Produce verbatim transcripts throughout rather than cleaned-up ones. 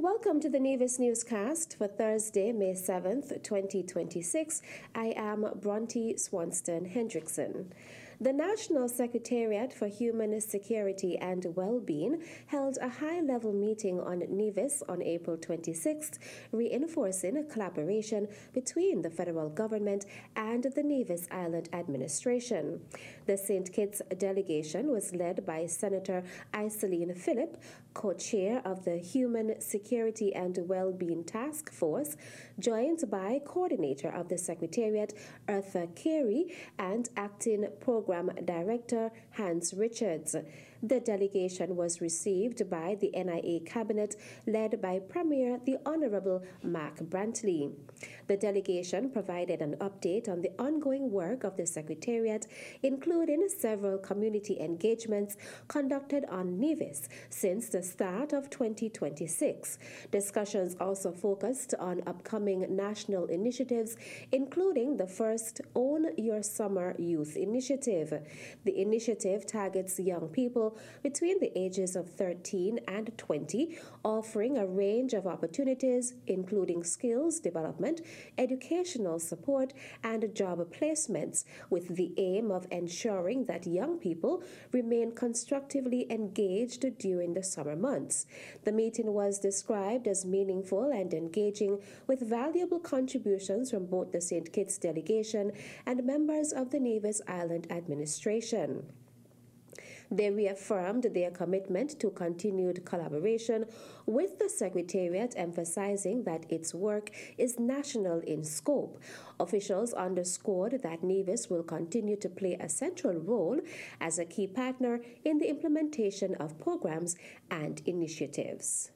Welcome to the Nevis Newscast for Thursday, May seventh, twenty twenty-six. I am Bronte Swanston Hendrickson. The National Secretariat for Human Security and Well-Being held a high-level meeting on Nevis on April twenty-sixth, reinforcing collaboration between the federal government and the Nevis Island administration. The Saint Kitts delegation was led by Senator Iselene Phillip, co-chair of the Human Security and Well-Being Task Force, joined by coordinator of the Secretariat, Eartha Carey, and acting program Director Hans Richards. The delegation was received by the N I A Cabinet, led by Premier the Honorable Mark Brantley. The delegation provided an update on the ongoing work of the Secretariat, including several community engagements conducted on Nevis since the start of twenty twenty-six. Discussions also focused on upcoming national initiatives, including the first Own Your Summer Youth Initiative. The initiative targets young people between the ages of thirteen and twenty, offering a range of opportunities, including skills development, educational support, and job placements, with the aim of ensuring that young people remain constructively engaged during the summer months. The meeting was described as meaningful and engaging, with valuable contributions from both the Saint Kitts delegation and members of the Nevis Island administration. They reaffirmed their commitment to continued collaboration with the Secretariat, emphasizing that its work is national in scope. Officials underscored that Nevis will continue to play a central role as a key partner in the implementation of programs and initiatives.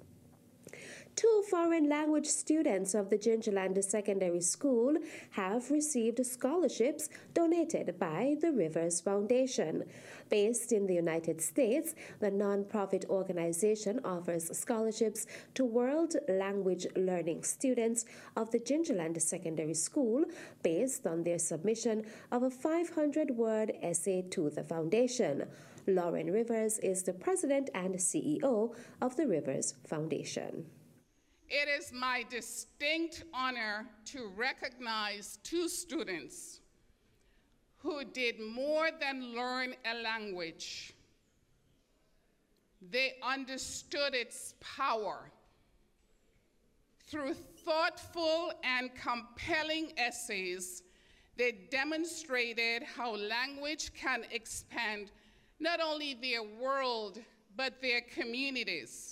Two foreign language students of the Gingerland Secondary School have received scholarships donated by the Rivers Foundation. Based in the United States, the nonprofit organization offers scholarships to world language learning students of the Gingerland Secondary School based on their submission of a five hundred word essay to the foundation. Lauren Rivers is the president and C E O of the Rivers Foundation. It is my distinct honor to recognize two students who did more than learn a language. They understood its power. Through thoughtful and compelling essays, they demonstrated how language can expand not only their world, but their communities.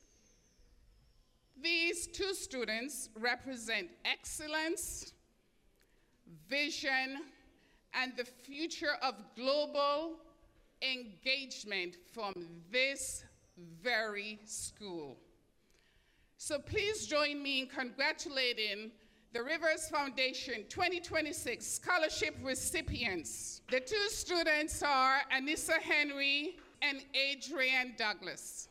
These two students represent excellence, vision, and the future of global engagement from this very school. So please join me in congratulating the Rivers Foundation twenty twenty-six scholarship recipients. The two students are Anissa Henry and Adrian Douglas.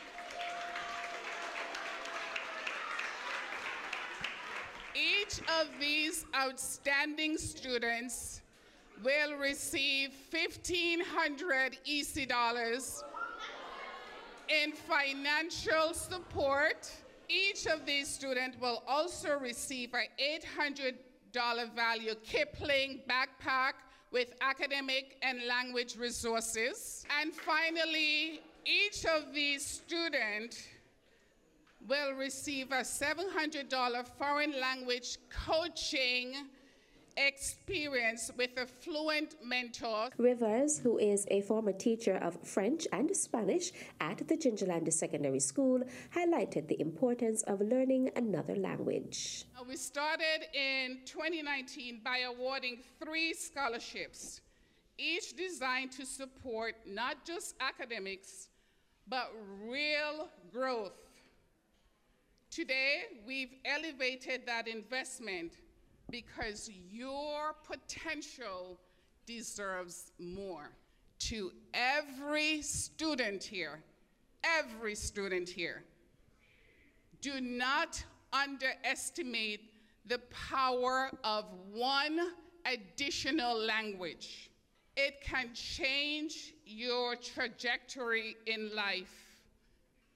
Each of these outstanding students will receive fifteen hundred E C dollars in financial support. Each of these students will also receive an eight hundred dollars value Kipling backpack with academic and language resources. And finally, each of these students will receive a seven hundred dollars foreign language coaching experience with a fluent mentor. Rivers, who is a former teacher of French and Spanish at the Gingerland Secondary School, highlighted the importance of learning another language. We started in twenty nineteen by awarding three scholarships, each designed to support not just academics, but real growth. Today, we've elevated that investment because your potential deserves more. To every student here, every student here, do not underestimate the power of one additional language. It can change your trajectory in life.